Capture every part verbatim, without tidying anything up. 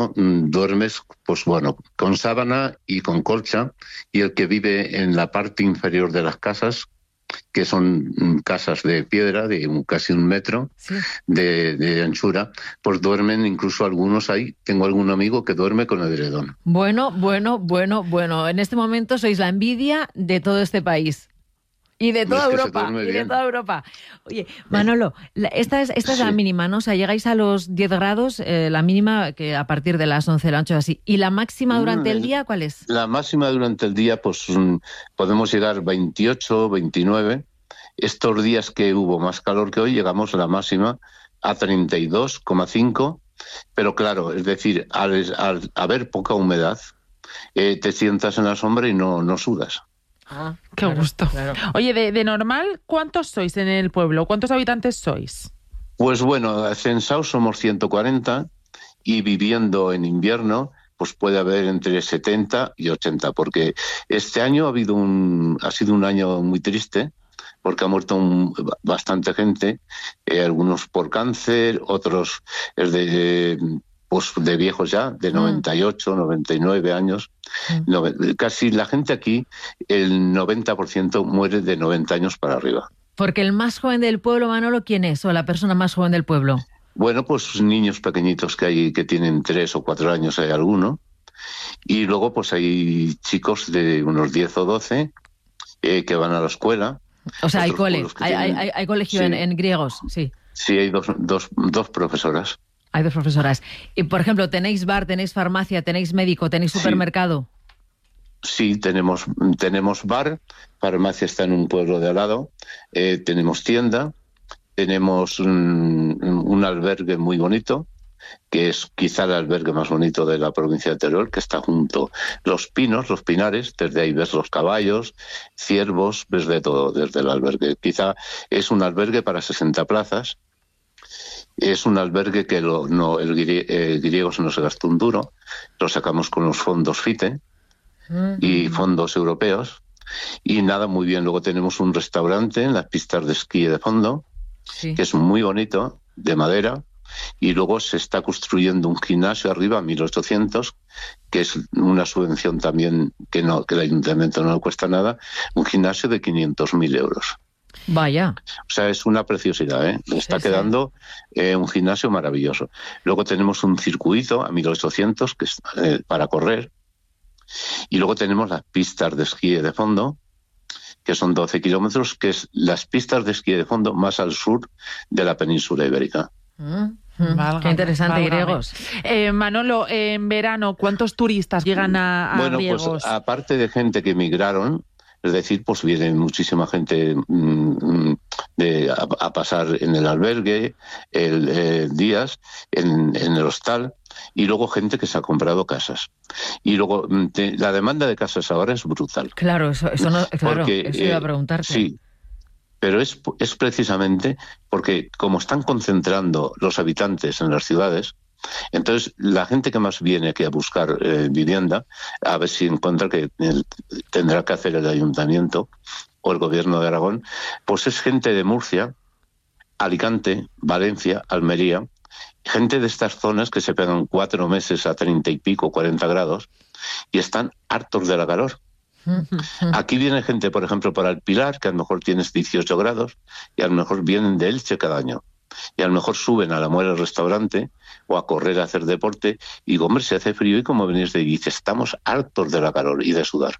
mm, duermes, pues bueno, con sábana y con colcha, y el que vive en la parte inferior de las casas, que son mm, casas de piedra de un- casi un metro Sí. de, de anchura, pues duermen incluso algunos ahí. Tengo algún amigo que duerme con edredón. Bueno, bueno, bueno, bueno. En este momento sois la envidia de todo este país. Y de toda Es que se Europa, duerme y de bien. toda Europa. Oye, Manolo, la- esta es, esta es la Sí. mínima, ¿no? O sea, llegáis a los diez grados, eh, la mínima que a partir de las once de la noche o así. ¿Y la máxima durante el Mm, día cuál es? La máxima durante el día, pues mm, podemos llegar veintiocho, veintinueve. Estos días que hubo más calor que hoy, llegamos a la máxima a treinta y dos coma cinco. Pero claro, es decir, al, al haber poca humedad, eh, te sientas en la sombra y no, no sudas. Ah, Qué claro, gusto. claro. Oye, de, de normal, ¿cuántos sois en el pueblo? ¿Cuántos habitantes sois? Pues bueno, censados somos ciento cuarenta y viviendo en invierno, pues puede haber entre setenta y ochenta, porque este año ha habido un, ha sido un año muy triste, porque ha muerto un- bastante gente, eh, algunos por cáncer, otros es de, pues de viejos ya, de Mm, noventa y ocho, noventa y nueve años. mm. Nove- casi la gente aquí, el noventa por ciento muere de noventa años para arriba. Porque el más joven del pueblo, Manolo, ¿quién es? ¿O la persona más joven del pueblo? Bueno, pues niños pequeñitos que hay que tienen tres o cuatro años, hay alguno. Y luego pues hay chicos de unos diez o doce eh, que van a la escuela. O sea, hay Otros cole, pueblos que hay, hay, tienen- hay- hay colegio en, Sí. en griegos, sí. Sí, hay dos, dos, dos profesoras. Hay dos profesoras. Y, por ejemplo, tenéis bar, tenéis farmacia, tenéis médico, tenéis Sí. supermercado. Sí, tenemos, tenemos bar, farmacia está en un pueblo de al lado, eh, tenemos tienda, tenemos un, un albergue muy bonito, que es quizá el albergue más bonito de la provincia de Teruel, que está junto los pinos, los pinares, desde ahí ves los caballos, ciervos, ves de todo desde el albergue. Quizá es un albergue para sesenta plazas, es un albergue que lo, no, el grie- eh, griego se nos gastó un duro, lo sacamos con los fondos FITE y fondos europeos, y nada, muy bien. Luego tenemos un restaurante en las pistas de esquí de fondo, Sí. que es muy bonito, de madera, y luego se está construyendo un gimnasio arriba a mil ochocientos, que es una subvención también que no que el ayuntamiento no le cuesta nada, un gimnasio de quinientos mil euros. Vaya. O sea, es una preciosidad, ¿eh? Está Sí, sí. quedando eh, un gimnasio maravilloso. Luego tenemos un circuito a mil ochocientos que es eh, para correr, y luego tenemos las pistas de esquí de fondo, que son doce kilómetros, que es las pistas de esquí de fondo más al sur de la península ibérica. Mm, mm. Válgame, Qué interesante, válgame. griegos. Eh, Manolo, en verano, ¿cuántos turistas llegan a, a Bueno, Griegos? pues aparte de gente que emigraron, es decir, pues viene muchísima gente mm, de, a, a pasar en el albergue, el, eh, días, en, en el hostal, y luego gente que se ha comprado casas. Y luego mm, te- la demanda de casas ahora es brutal. Claro, eso, eso no, claro, Porque, eso iba a eh, preguntarte. Sí, pero es, es precisamente porque como están concentrando los habitantes en las ciudades, entonces la gente que más viene aquí a buscar eh, vivienda, a ver si encuentra que el- tendrá que hacer el ayuntamiento o el gobierno de Aragón, pues es gente de Murcia, Alicante, Valencia, Almería, gente de estas zonas que se pegan cuatro meses a treinta y pico, cuarenta grados, y están hartos de la calor. Mm, mm. Aquí viene gente, por ejemplo, para el Pilar, que a lo mejor tienes dieciocho grados, y a lo mejor vienen de Elche cada año. Y a lo mejor suben a la muela al restaurante o a correr a hacer deporte y, hombre, se hace frío y como venís de dice, estamos hartos de la calor y de sudar.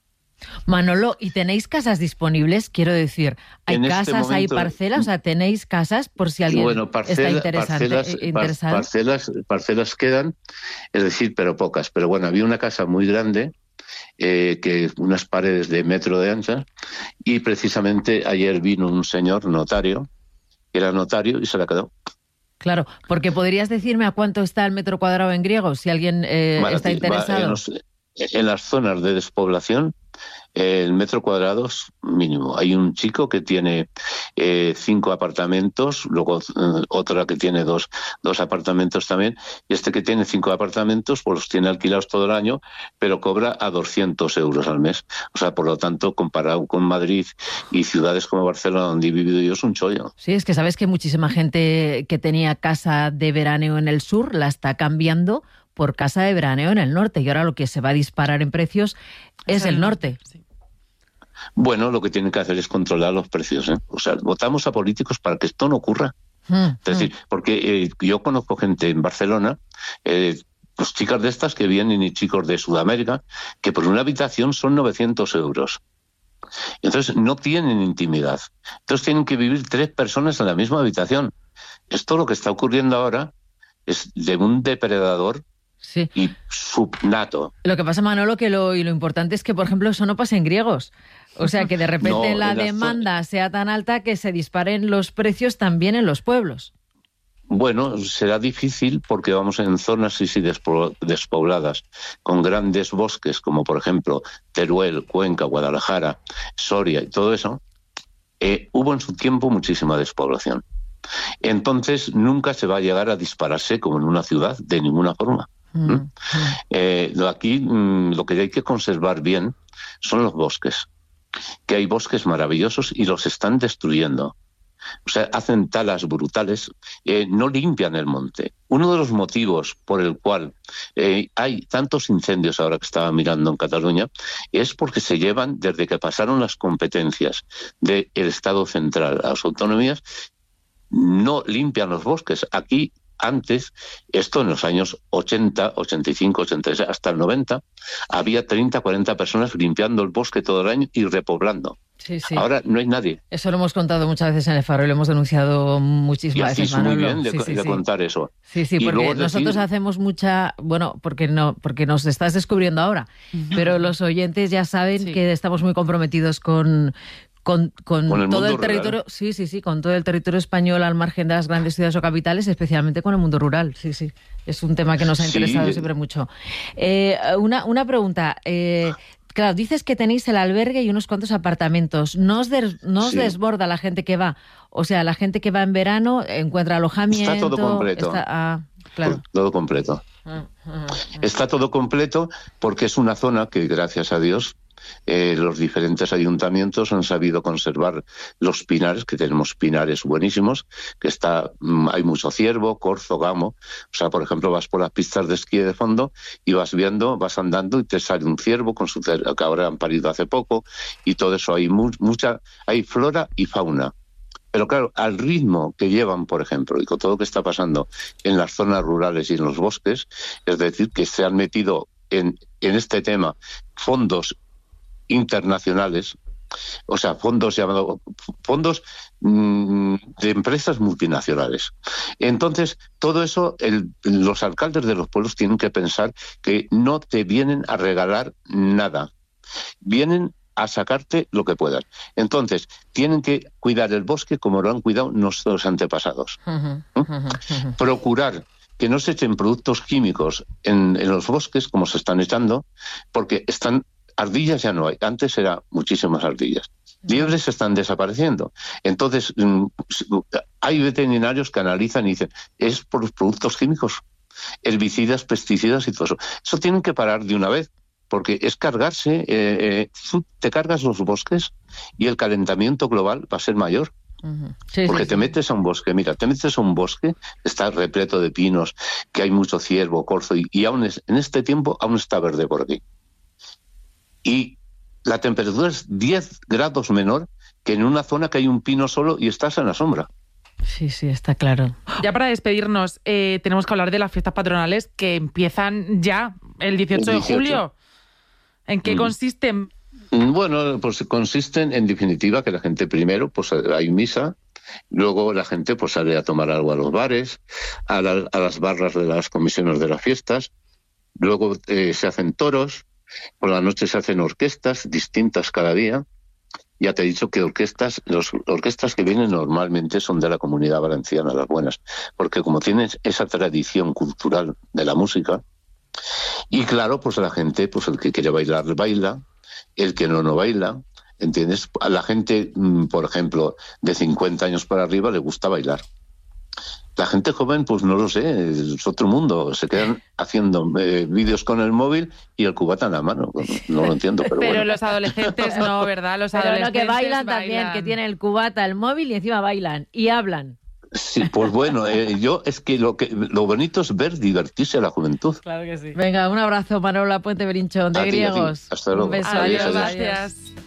Manolo, ¿y tenéis casas disponibles? Quiero decir, ¿hay En este casas, hay momento- parcelas? O sea, ¿tenéis casas por si alguien Bueno, está parcela- interesante, parcelas, eh, par- interesado? parcelas, parcelas quedan, es decir, pero pocas. Pero bueno, había una casa muy grande, eh, que unas paredes de metro de ancha, y precisamente ayer vino un señor notario, que era notario, y se la quedó. Claro, porque podrías decirme a cuánto está el metro cuadrado en griego, si alguien eh, Barati- está va- interesado. En, los- en las zonas de despoblación, el metro cuadrado es mínimo. Hay un chico que tiene eh, cinco apartamentos, luego eh, otra que tiene dos, dos apartamentos también, y este que tiene cinco apartamentos, pues los tiene alquilados todo el año, pero cobra a doscientos euros al mes. O sea, por lo tanto, comparado con Madrid y ciudades como Barcelona, donde he vivido yo, es un chollo. Sí, es que sabes que muchísima gente que tenía casa de veraneo en el sur la está cambiando por casa de veraneo en el norte. Y ahora lo que se va a disparar en precios es, es el norte. norte. Sí. Bueno, lo que tienen que hacer es controlar los precios, ¿eh? O sea, votamos a políticos para que esto no ocurra. Mm, es decir, mm. porque eh, yo conozco gente en Barcelona, eh, pues chicas de estas que vienen y chicos de Sudamérica, que por una habitación son novecientos euros. Entonces no tienen intimidad. Entonces tienen que vivir tres personas en la misma habitación. Esto lo que está ocurriendo ahora es de un depredador sí. y subnato. Lo que pasa, Manolo, que lo, y lo importante es que, por ejemplo, eso no pasa en griegos. O sea, que de repente no, la demanda zona... sea tan alta que se disparen los precios también en los pueblos. Bueno, será difícil porque vamos en zonas sí, sí, despobladas, con grandes bosques, como por ejemplo Teruel, Cuenca, Guadalajara, Soria y todo eso. Eh, hubo en su tiempo muchísima despoblación. Entonces nunca se va a llegar a dispararse como en una ciudad, de ninguna forma. Mm. ¿Mm? Eh, aquí mm, lo que hay que conservar bien son los bosques, que hay bosques maravillosos y los están destruyendo. O sea, hacen talas brutales, eh, no limpian el monte. Uno de los motivos por el cual eh, hay tantos incendios ahora que estaba mirando en Cataluña es porque se llevan, desde que pasaron las competencias del Estado central a las autonomías, no limpian los bosques. Aquí, antes, esto en los años ochenta, ochenta y cinco, ochenta y seis, hasta el noventa, había treinta, cuarenta personas limpiando el bosque todo el año y repoblando. Sí, sí. Ahora no hay nadie. Eso lo hemos contado muchas veces en el Faro y lo hemos denunciado muchísimas veces, Manolo. Muy bien de, sí, sí, de sí. contar eso. Sí, sí, y porque nosotros decir... hacemos mucha... Bueno, porque no porque nos estás descubriendo ahora, uh-huh. pero los oyentes ya saben sí. que estamos muy comprometidos con... Con, con, con todo el territorio, rural. sí, sí, sí, con todo el territorio español al margen de las grandes ciudades o capitales, especialmente con el mundo rural, sí, sí. Es un tema que nos ha interesado sí. siempre mucho. Eh, una, una pregunta, eh, claro, dices que tenéis el albergue y unos cuantos apartamentos. ¿No os, de, no os sí. desborda la gente que va? O sea, la gente que va en verano encuentra alojamiento... Está todo completo. Está, ah, claro. Todo completo. Ah, ah, ah. Está todo completo porque es una zona que, gracias a Dios... Eh, los diferentes ayuntamientos han sabido conservar los pinares, que tenemos pinares buenísimos, que está mmm, hay mucho ciervo, corzo, gamo. O sea, por ejemplo, vas por las pistas de esquí de fondo y vas viendo, vas andando y te sale un ciervo con su cer- que ahora han parido hace poco, y todo eso. Hay mu- mucha, hay flora y fauna. Pero claro, al ritmo que llevan, por ejemplo, y con todo lo que está pasando en las zonas rurales y en los bosques, es decir, que se han metido en, en este tema fondos internacionales, o sea, fondos llamados fondos mmm, de empresas multinacionales. Entonces, todo eso, el, los alcaldes de los pueblos tienen que pensar que no te vienen a regalar nada, vienen a sacarte lo que puedan. Entonces, tienen que cuidar el bosque como lo han cuidado nuestros antepasados. Uh-huh, uh-huh, uh-huh. Procurar que no se echen productos químicos en, en los bosques, como se están echando, porque están ardillas ya no hay, antes eran muchísimas ardillas. Liebres están desapareciendo. Entonces, hay veterinarios que analizan y dicen, es por los productos químicos, herbicidas, pesticidas y todo eso. Eso tienen que parar de una vez, porque es cargarse, eh, eh, te cargas los bosques y el calentamiento global va a ser mayor. Uh-huh. Sí, porque sí, te sí. metes a un bosque, mira, te metes a un bosque, está repleto de pinos, que hay mucho ciervo, corzo, y, y aún es, en este tiempo aún está verde por aquí. Y la temperatura es diez grados menor que en una zona que hay un pino solo y estás en la sombra. Sí, sí, está claro. Ya para despedirnos, eh, tenemos que hablar de las fiestas patronales que empiezan ya el dieciocho de julio. ¿En qué mm. consisten? Bueno, pues consisten en definitiva que la gente primero, pues hay misa, luego la gente pues sale a tomar algo a los bares, a, la, a las barras de las comisiones de las fiestas, luego eh, se hacen toros. Por la noche se hacen orquestas distintas cada día. Ya te he dicho que orquestas, las orquestas que vienen normalmente son de la Comunidad Valenciana, las buenas, porque como tienes esa tradición cultural de la música, y claro, pues la gente, pues el que quiere bailar, baila, el que no, no baila, ¿entiendes? A la gente, por ejemplo, de cincuenta años para arriba le gusta bailar. La gente joven, pues no lo sé, es otro mundo. Se quedan haciendo eh, vídeos con el móvil y el cubata en la mano. No lo entiendo, pero, pero bueno. los adolescentes no, ¿verdad? Los pero adolescentes no, que bailan, bailan también, que tienen el cubata, el móvil y encima bailan y hablan. Sí, pues bueno, eh, yo es que lo que lo bonito es ver divertirse a la juventud. Claro que sí. Venga, un abrazo, Manuela Puente Berinchón, de a ti, Griegos. Hasta luego. Un beso, adiós. adiós. Gracias.